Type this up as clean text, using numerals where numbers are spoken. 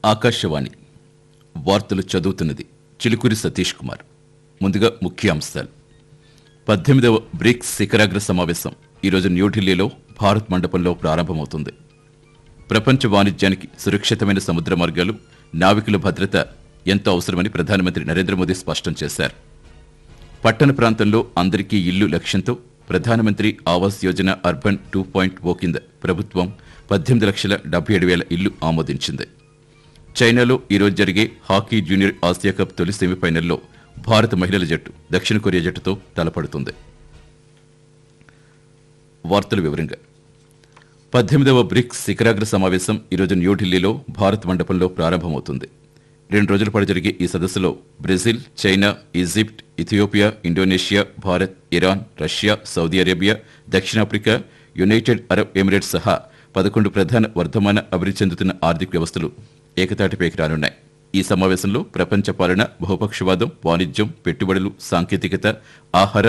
ఆకాశవాణి వార్తలు చదువుతున్నది చిలుకూరి సతీష్ కుమార్. ముందుగా ముఖ్య అంశాలు. 18వ బ్రిక్స్ శిఖరాగ్ర సమావేశం ఈరోజు న్యూఢిల్లీలో భారత్ మండపంలో ప్రారంభమవుతుంది. ప్రపంచ వాణిజ్యానికి సురక్షితమైన సముద్ర మార్గాలు, నావికుల భద్రత ఎంతో అవసరమని ప్రధానమంత్రి నరేంద్ర మోదీ స్పష్టం చేశారు. పట్టణ ప్రాంతంలో అందరికీ ఇల్లు లక్ష్యంతో ప్రధానమంత్రి ఆవాస్ యోజన అర్బన్ 2.0 కింద ప్రభుత్వం 18,77,000 ఇల్లు ఆమోదించింది. చైనాలో ఈరోజు జరిగే హాకీ జూనియర్ ఆసియా కప్ తొలి సెమీఫైనల్లో భారత మహిళల జట్టు దక్షిణ కొరియా జట్టుతో తలపడుతుంది. వార్తల వివరంగా 18వ బ్రిక్స్ శిఖరాగ్ర సమావేశం ఈరోజు న్యూఢిల్లీలో భారత్ మండపంలో ప్రారంభమవుతుంది. 2 రోజుల పాటు జరిగే ఈ సదస్సులో Brazil, China, Egypt, Ethiopia, Indonesia, Bharat, Iran, Russia, Saudi Arabia, దక్షిణాఫ్రికా, యునైటెడ్ అరబ్ ఎమిరేట్స్ సహా 11 ప్రధాన వర్ధమాన అభివృద్ధి చెందుతున్న ఆర్థిక వ్యవస్థలు ఏకతాటిపైకి రానున్నాయి. ఈ సమావేశంలో ప్రపంచ పాలన, బహుపక్షవాదం, వాణిజ్యం, పెట్టుబడులు, సాంకేతికత, ఆహార